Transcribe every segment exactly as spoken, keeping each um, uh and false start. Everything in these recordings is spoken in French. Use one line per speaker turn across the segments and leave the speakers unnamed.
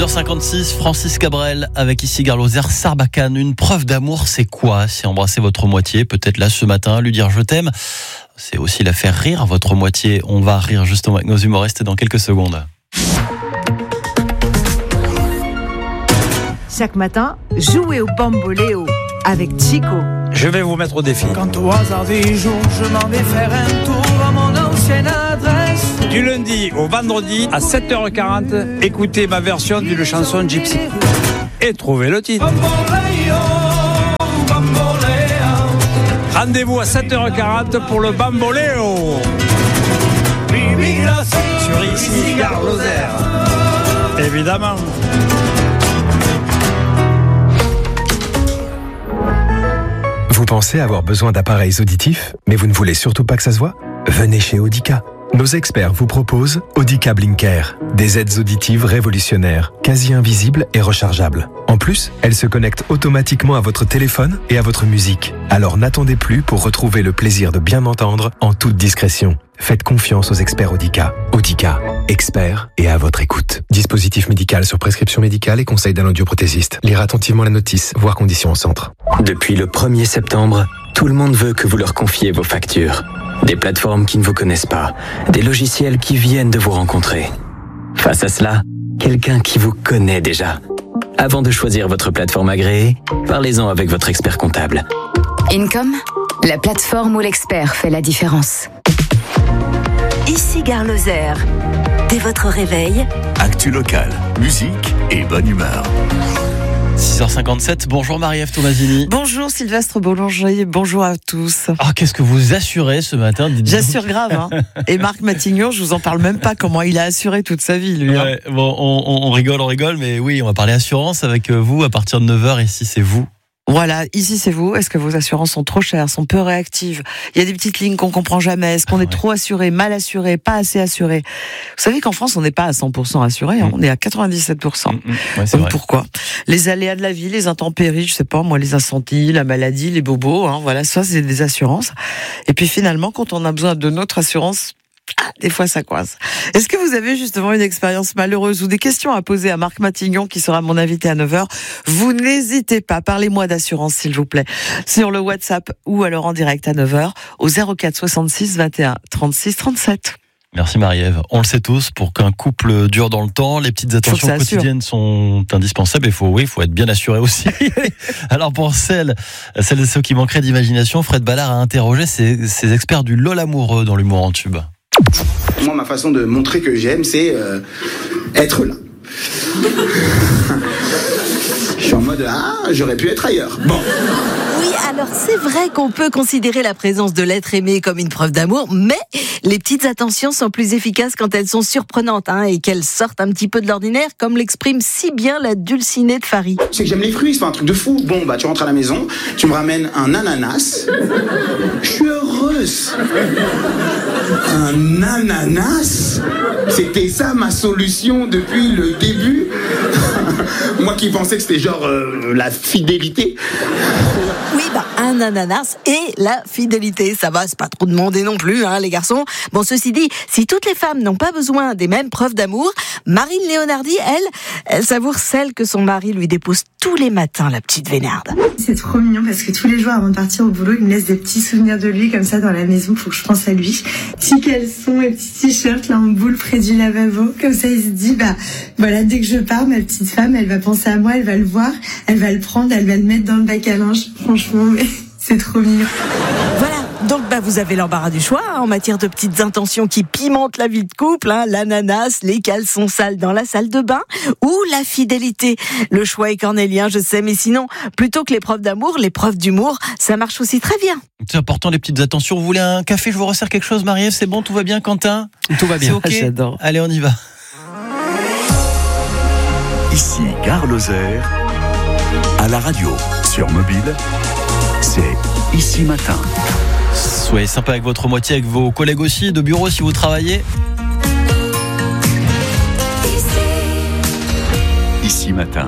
heures cinquante-six, Francis Cabrel avec ici Gare Lozère, Sarbacane. Une preuve d'amour, c'est quoi? C'est embrasser votre moitié, peut-être là ce matin, lui dire je t'aime. C'est aussi la faire rire, votre moitié. On va rire justement avec nos humoristes dans quelques secondes.
Chaque matin, jouez au bamboléo avec Chico.
Je vais vous mettre au défi.
Quand au hasard des jours, je m'en vais faire un tour à mon ancienne adresse.
Du lundi au vendredi à sept heures quarante, écoutez ma version d'une chanson gypsy. Et trouvez le titre.
Bamboléo, bamboléo.
Rendez-vous à sept heures quarante pour le bamboléo. Sur ici, Gare Lozère. Évidemment.
Vous pensez avoir besoin d'appareils auditifs, mais vous ne voulez surtout pas que ça se voit? Venez chez Audica. Nos experts vous proposent Audica Blinker, des aides auditives révolutionnaires, quasi invisibles et rechargeables. En plus, elles se connectent automatiquement à votre téléphone et à votre musique. Alors n'attendez plus pour retrouver le plaisir de bien entendre en toute discrétion. Faites confiance aux experts Audica. Audica, experts et à votre écoute. Dispositif médical sur prescription médicale et conseil d'un audioprothésiste. Lire attentivement la notice, voir conditions en centre.
Depuis le premier septembre, tout le monde veut que vous leur confiez vos factures. Des plateformes qui ne vous connaissent pas, des logiciels qui viennent de vous rencontrer. Face à cela, quelqu'un qui vous connaît déjà. Avant de choisir votre plateforme agréée, parlez-en avec votre expert comptable.
Income, la plateforme où l'expert fait la différence.
Ici Gare Lozère. Dès votre réveil,
Actu locale, musique et bonne humeur.
six heures cinquante-sept, bonjour Marie-Ève Tomasini.
Bonjour Sylvestre Boulanger, bonjour à tous.
Ah, qu'est-ce que vous assurez ce matin?
J'assure grave, hein. Et Marc Matignon, je vous en parle même pas comment il a assuré toute sa vie, lui.
Ouais,
hein.
bon, on, on rigole, on rigole, mais oui, on va parler assurance avec vous à partir de neuf heures. Ici, c'est vous.
Voilà, ici c'est vous. Est-ce que vos assurances sont trop chères, sont peu réactives? Il y a des petites lignes qu'on comprend jamais. Est-ce qu'on est
ouais.
trop assuré, mal assuré, pas assez assuré? Vous savez qu'en France, on n'est pas à cent pour cent assuré, hein. On est à quatre-vingt-dix-sept pour cent.
Mmh, mmh. Ouais, c'est
Donc
vrai.
pourquoi? Les aléas de la vie, les intempéries, je sais pas, moi, les incendies, la maladie, les bobos, hein, voilà, ça c'est des assurances. Et puis finalement, quand on a besoin de notre assurance, ah, des fois ça coince. Est-ce que vous avez justement une expérience malheureuse ou des questions à poser à Marc Matignon qui sera mon invité à neuf heures? Vous n'hésitez pas, parlez-moi d'assurance s'il vous plaît, sur le WhatsApp ou alors en direct à neuf heures au zéro quatre soixante-six vingt et un trente-six trente-sept.
Merci Marie-Ève. On le sait tous, pour qu'un couple dure dans le temps, les petites attentions quotidiennes sont indispensables. Il faut, oui, il faut être bien assuré aussi. Alors pour celles, celles et ceux qui manqueraient d'imagination, Fred Ballard a interrogé ses, ses experts du LOL amoureux dans l'humour en tube.
Moi, ma façon de montrer que j'aime, c'est euh, être là. Je suis en mode, ah, j'aurais pu être ailleurs. Bon.
Oui, alors c'est vrai qu'on peut considérer la présence de l'être aimé comme une preuve d'amour, mais les petites attentions sont plus efficaces quand elles sont surprenantes hein, et qu'elles sortent un petit peu de l'ordinaire, comme l'exprime si bien la dulcinée de Farid.
C'est que j'aime les fruits, c'est pas un truc de fou. Bon, bah, tu rentres à la maison, tu me ramènes un ananas. Je suis heureuse. Un ananas? C'était ça ma solution depuis le début. Moi qui pensais que c'était genre euh, la fidélité.
Oui, bah, un ananas et la fidélité, ça va, c'est pas trop demandé non plus, hein, les garçons. Bon, ceci dit, si toutes les femmes n'ont pas besoin des mêmes preuves d'amour, Marine Léonardi, elle, elle savoure celle que son mari lui dépose tous les matins, la petite Vénarde.
C'est trop mignon parce que tous les jours avant de partir au boulot, il me laisse des petits souvenirs de lui comme ça dans la maison, faut que je pense à lui. Petits caleçons et petits t-shirts là en boule près du lavabo, comme ça il se dit, bah voilà, dès que je pars, ma petite femme, elle va penser à moi, elle va le voir, elle va le prendre, elle va le mettre dans le bac à linge. Franchement, mais c'est trop mignon.
Voilà. Donc bah vous avez l'embarras du choix hein, en matière de petites intentions qui pimentent la vie de couple, hein, l'ananas, les caleçons sales dans la salle de bain ou la fidélité. Le choix est cornélien, je sais, mais sinon, plutôt que les preuves d'amour, les preuves d'humour, ça marche aussi très bien.
C'est important les petites attentions. Vous voulez un café? Je vous resserre quelque chose, Marie-Ève? C'est bon, tout va bien, Quentin?
Tout va bien.
C'est ok.
J'adore.
Allez, on y va.
Ici Gare Lozère, à la radio, sur mobile, c'est Ici Matin.
Soyez sympa avec votre moitié, avec vos collègues aussi, de bureau si vous travaillez.
Ici Matin.
Si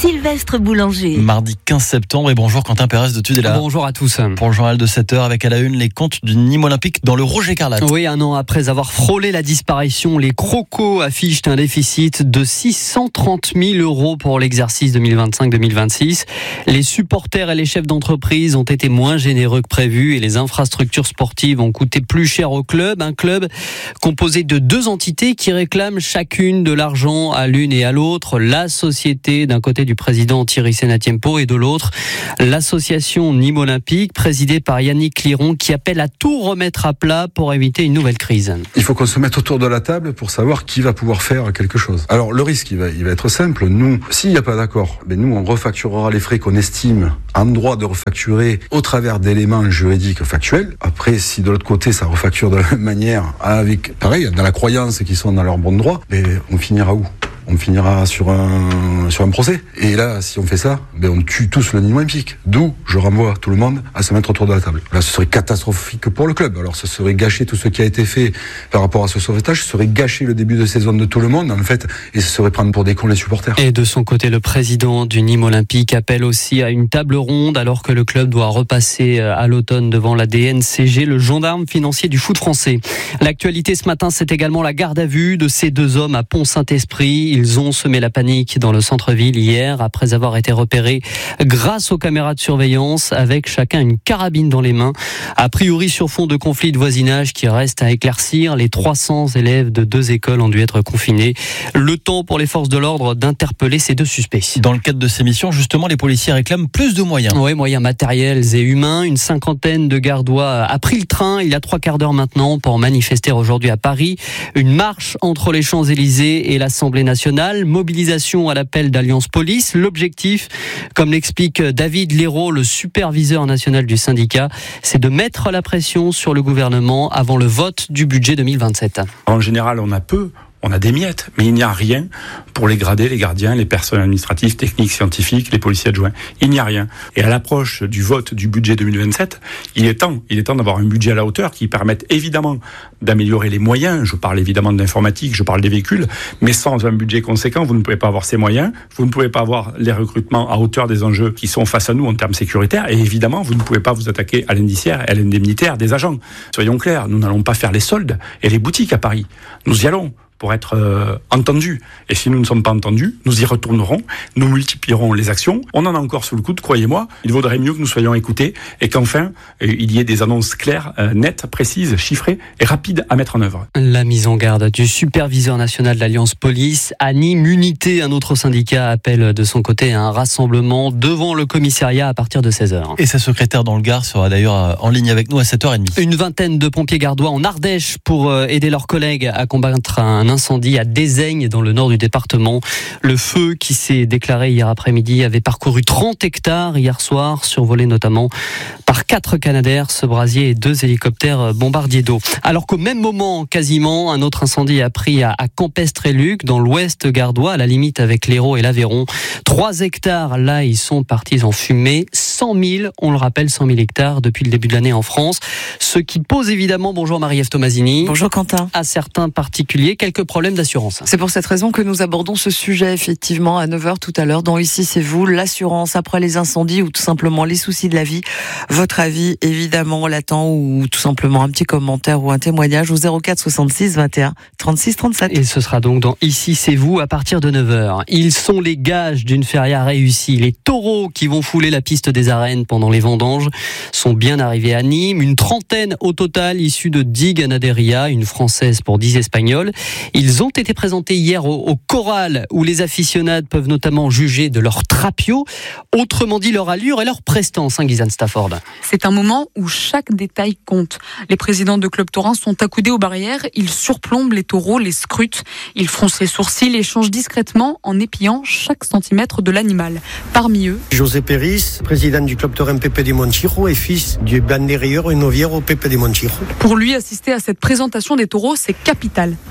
Sylvestre Boulanger.
Mardi quinze septembre et bonjour Quentin Pérez de Tudela.
Bonjour à tous.
Pour le journal de sept heures avec à la une les comptes du Nîmes Olympique dans le Rouge écarlate.
Oui, un an après avoir frôlé la disparition, les Crocos affichent un déficit de six cent trente mille euros pour l'exercice deux mille vingt-cinq deux mille vingt-six. Les supporters et les chefs d'entreprise ont été moins généreux que prévu et les infrastructures sportives ont coûté plus cher au club. Un club composé de deux entités qui réclament chacune de l'argent à l'une et à l'autre. La société d'un côté du président Thierry Senatiempo et de l'autre l'association Nîmes Olympique présidée par Yannick Liron qui appelle à tout remettre à plat pour éviter une nouvelle crise.
Il faut qu'on se mette autour de la table pour savoir qui va pouvoir faire quelque chose. Alors le risque il va, il va être simple. Nous, s'il n'y a pas d'accord, ben nous on refacturera les frais qu'on estime en droit de refacturer au travers d'éléments juridiques factuels. Après, si de l'autre côté ça refacture de la même manière, avec pareil dans la croyance qu'ils sont dans leur bon droit, ben on finira où ? On finira sur un, sur un procès. Et là, si on fait ça, ben on tue tous le Nîmes Olympique. D'où je renvoie tout le monde à se mettre autour de la table. Là, ce serait catastrophique pour le club. Alors, ce serait gâcher tout ce qui a été fait par rapport à ce sauvetage. Ce serait gâcher le début de saison de tout le monde, en fait. Et ce serait prendre pour des cons les supporters.
Et de son côté, le président du Nîmes Olympique appelle aussi à une table ronde alors que le club doit repasser à l'automne devant la D N C G, le gendarme financier du foot français. L'actualité ce matin, c'est également la garde à vue de ces deux hommes à Pont-Saint-Esprit. Ils ont semé la panique dans le centre-ville hier après avoir été repérés grâce aux caméras de surveillance avec chacun une carabine dans les mains. A priori sur fond de conflit de voisinage qui reste à éclaircir, les trois cents élèves de deux écoles ont dû être confinés. Le temps pour les forces de l'ordre d'interpeller ces deux suspects.
Dans le cadre de ces missions, justement, les policiers réclament plus de moyens.
Oui, moyens matériels et humains. Une cinquantaine de gardois a pris le train il y a trois quarts d'heure maintenant pour manifester aujourd'hui à Paris. Une marche entre les Champs-Élysées et l'Assemblée nationale. Mobilisation à l'appel d'Alliance Police. L'objectif, comme l'explique David Léraud, le superviseur national du syndicat, c'est de mettre la pression sur le gouvernement avant le vote du budget deux mille vingt-sept.
En général, on a peu. On a des miettes, mais il n'y a rien pour les gradés, les gardiens, les personnels administratifs, techniques, scientifiques, les policiers adjoints. Il n'y a rien. Et à l'approche du vote du budget deux mille vingt-sept, il est temps, il est temps d'avoir un budget à la hauteur qui permette évidemment d'améliorer les moyens. Je parle évidemment de l'informatique, je parle des véhicules, mais sans un budget conséquent, vous ne pouvez pas avoir ces moyens, vous ne pouvez pas avoir les recrutements à hauteur des enjeux qui sont face à nous en termes sécuritaires, et évidemment, vous ne pouvez pas vous attaquer à l'indiciaire et à l'indemnitaire des agents. Soyons clairs, nous n'allons pas faire les soldes et les boutiques à Paris. Nous y allons pour être euh, entendus. Et si nous ne sommes pas entendus, nous y retournerons, nous multiplierons les actions. On en a encore sous le coude, croyez-moi. Il vaudrait mieux que nous soyons écoutés et qu'enfin, euh, il y ait des annonces claires, euh, nettes, précises, chiffrées et rapides à mettre en œuvre.
La mise en garde du superviseur national de l'Alliance Police à Nîmes Unité. Un autre syndicat appelle de son côté à un rassemblement devant le commissariat à partir de seize heures.
Et sa secrétaire dans le Gard sera d'ailleurs en ligne avec nous à sept heures trente.
Une vingtaine de pompiers gardois en Ardèche pour aider leurs collègues à combattre un incendie à Dézaigne dans le nord du département. Le feu qui s'est déclaré hier après-midi avait parcouru trente hectares hier soir, survolé notamment par quatre Canadair, ce brasier et deux hélicoptères bombardiers d'eau. Alors qu'au même moment, quasiment, un autre incendie a pris à, à Campestre-et-Luc, dans l'ouest gardois, à la limite avec l'Hérault et l'Aveyron. Trois hectares, là, ils sont partis en fumée. cent mille, on le rappelle, cent mille hectares depuis le début de l'année en France. Ce qui pose évidemment, bonjour Marie-Ève Tomasini.
Bonjour Quentin.
À certains particuliers, quelques problèmes d'assurance.
C'est pour cette raison que nous abordons ce sujet effectivement à neuf heures tout à l'heure dans Ici c'est vous, l'assurance après les incendies ou tout simplement les soucis de la vie. Votre avis évidemment l'attend ou tout simplement un petit commentaire ou un témoignage au zéro quatre soixante-six vingt et un trente-six trente-sept.
Et ce sera donc dans Ici c'est vous à partir de neuf heures. Ils sont les gages d'une feria réussie. Les taureaux qui vont fouler la piste des arènes pendant les vendanges sont bien arrivés à Nîmes. Une trentaine au total issus de dix ganaderia, une française pour dix espagnols. Ils ont été présentés hier au, au Corral où les aficionades peuvent notamment juger de leur trapio, autrement dit leur allure et leur prestance, hein, Guysanne Stafford.
C'est un moment où chaque détail compte. Les présidents de clubs taurins sont accoudés aux barrières, ils surplombent les taureaux, les scrutent, ils froncent les sourcils et changent discrètement en épillant chaque centimètre de l'animal. Parmi eux,
José Péris, président du club taurin Pepe de Montijo et fils du banderillero et noviero Pepe de Montijo.
Pour lui, assister à cette présentation des taureaux, c'est capital.
Déjà, on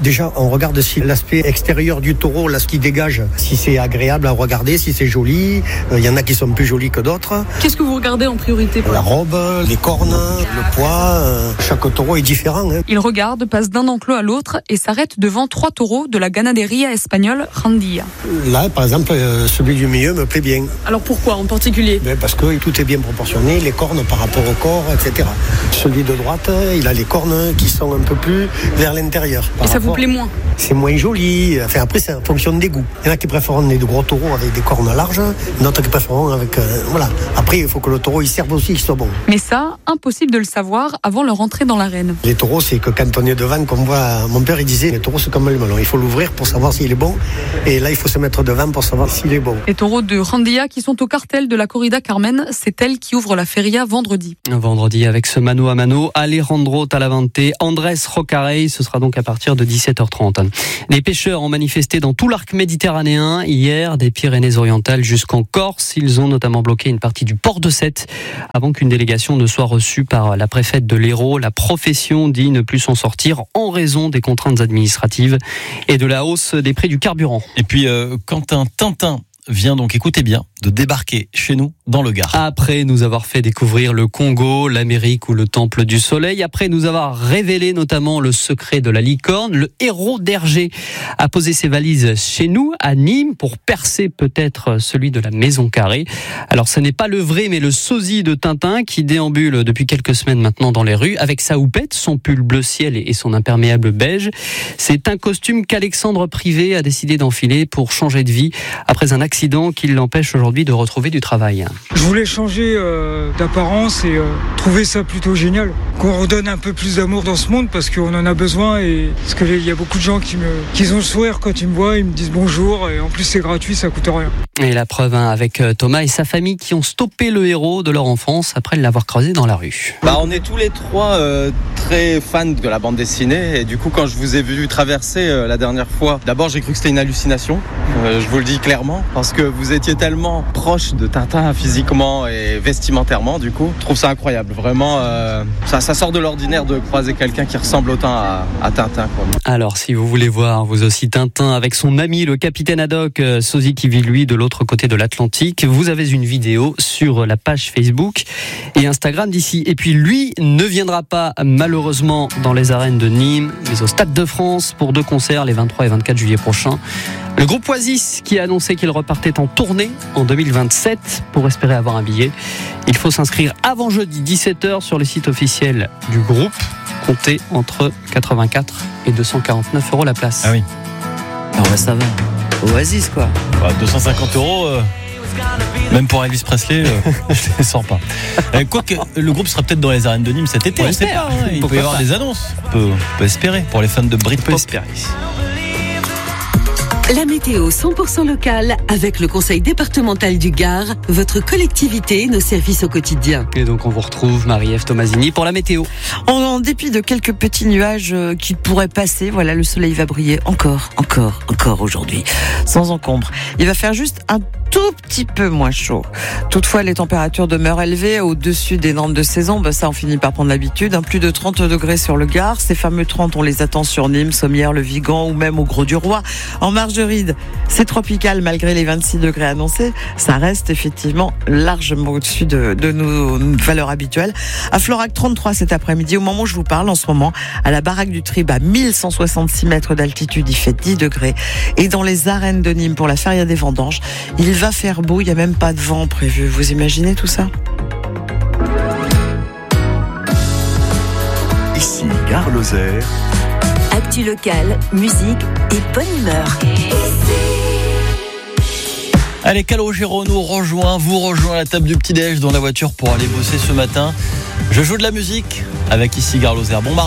on regarde si l'aspect extérieur du taureau, là, ce qui dégage, si c'est agréable à regarder, si c'est joli. Il euh, y en a qui sont plus jolis que d'autres.
Qu'est-ce que vous regardez en priorité?
La robe, les cornes, le poids. Euh, chaque taureau est différent. Hein.
Il regarde, passe d'un enclos à l'autre et s'arrête devant trois taureaux de la ganaderia espagnole Randilla.
Là, par exemple, euh, celui du milieu me plaît bien.
Alors pourquoi en particulier?
Ben parce que tout est bien proportionné, les cornes par rapport au corps, et cetera. Celui de droite, il a les cornes qui sont un peu plus vers l'intérieur.
Et ça rapport... vous plaît moins?
C'est moins joli. Enfin, après, ça fonctionne des goûts. Il y en a qui préfèrent les gros taureaux avec des cornes larges, d'autres qui préfèrent avec... Euh, voilà. Après, il faut que le taureau il serve aussi, qu'il soit bon.
Mais ça, impossible de le savoir avant leur entrée dans l'arène.
Les taureaux, c'est que quand on est devant, comme voit, mon père, il disait, les taureaux, c'est comme le melon. Il faut l'ouvrir pour savoir s'il est bon. Et là, il faut se mettre devant pour savoir s'il est bon.
Les taureaux de Randilla qui sont au cartel de la corrida Carmen, c'est elle qui ouvre la feria vendredi.
Vendredi avec ce mano à mano, Alejandro Talavante, Andrés Rocarey, ce sera donc à partir de dix-sept heures trente. Les pêcheurs ont manifesté dans tout l'arc méditerranéen hier, des Pyrénées-Orientales jusqu'en Corse. Ils ont notamment bloqué une partie du port de Sète avant qu'une délégation ne soit reçue par la préfète de l'Hérault. La profession dit ne plus s'en sortir en raison des contraintes administratives et de la hausse des prix du carburant.
Et puis, euh, Quentin Tintin vient donc, écoutez bien, de débarquer chez nous dans le Gard.
Après nous avoir fait découvrir le Congo, l'Amérique ou le Temple du Soleil, après nous avoir révélé notamment le secret de la licorne, le héros d'Hergé a posé ses valises chez nous à Nîmes pour percer peut-être celui de la Maison Carrée. Alors ce n'est pas le vrai mais le sosie de Tintin qui déambule depuis quelques semaines maintenant dans les rues avec sa houppette, son pull bleu ciel et son imperméable beige. C'est un costume qu'Alexandre Privé a décidé d'enfiler pour changer de vie après un accident qui l'empêche aujourd'hui de retrouver du travail.
Je voulais changer euh, d'apparence et euh, trouver ça plutôt génial. Qu'on redonne un peu plus d'amour dans ce monde parce qu'on en a besoin et parce qu'il y a beaucoup de gens qui, me, qui ont le sourire quand ils me voient, ils me disent bonjour et en plus c'est gratuit, ça coûte rien.
Et la preuve hein, avec Thomas et sa famille qui ont stoppé le héros de leur enfance après l'avoir croisé dans la rue.
Bah, on est tous les trois euh, très fans de la bande dessinée et du coup quand je vous ai vu traverser euh, la dernière fois, d'abord j'ai cru que c'était une hallucination, euh, je vous le dis clairement, parce que vous étiez tellement proche de Tintin physiquement et vestimentairement, du coup, je trouve ça incroyable. Vraiment, euh, ça, ça sort de l'ordinaire de croiser quelqu'un qui ressemble autant à, à Tintin, quoi.
Alors, si vous voulez voir, vous aussi, Tintin avec son ami, le capitaine Haddock, euh, sosie qui vit, lui, de l'autre côté de l'Atlantique, vous avez une vidéo sur la page Facebook et Instagram d'ici. Et puis, lui ne viendra pas, malheureusement, dans les arènes de Nîmes, mais au Stade de France pour deux concerts les vingt-trois et vingt-quatre juillet prochains. Le groupe Oasis qui a annoncé qu'il repartait en tournée en deux mille vingt-sept pour espérer avoir un billet. Il faut s'inscrire avant jeudi dix-sept heures sur le site officiel du groupe. Comptez entre quatre-vingt-quatre et deux cent quarante-neuf euros la place.
Ah oui.
Alors ouais, ça va. Oasis quoi.
Bah, deux cent cinquante euros. Euh... Même pour Elvis Presley, euh, je ne les sors pas. Euh, Quoique, le groupe sera peut-être dans les arènes de Nîmes cet été. On ne sait pas. Hein, il peut y avoir des annonces. On peut, on peut espérer pour les fans de Britpop. On peut espérer.
La météo cent pour cent locale avec le Conseil départemental du Gard, votre collectivité, nos services au quotidien.
Et donc on vous retrouve Marie-Ève Tomasini pour la météo.
En dépit de quelques petits nuages qui pourraient passer, voilà, le soleil va briller encore, encore, encore aujourd'hui, sans encombre. Il va faire juste un tout petit peu moins chaud. Toutefois, les températures demeurent élevées au-dessus des normes de saison. Ben, ça, on finit par prendre l'habitude. Hein. Plus de trente degrés sur le Gard. Ces fameux trente, on les attend sur Nîmes, Sommières, le Vigan ou même au Grau-du-Roi. En Margeride, c'est tropical malgré les vingt-six degrés annoncés. Ça reste effectivement largement au-dessus de, de nos valeurs habituelles. À Florac, trente-trois cet après-midi. Au moment où je vous parle, en ce moment, à la baraque du Trib, à mille cent soixante-six mètres d'altitude, il fait dix degrés. Et dans les arènes de Nîmes, pour la feria des vendanges, il va faire beau, il n'y a même pas de vent prévu. Vous imaginez tout ça ?
Ici, Gare Lozère.
Actu locale, musique et bonne humeur.
Allez, Calogero nous rejoint, vous rejoint à la table du petit-déj dans la voiture pour aller bosser ce matin. Je joue de la musique avec Ici Gare Lozère. Bon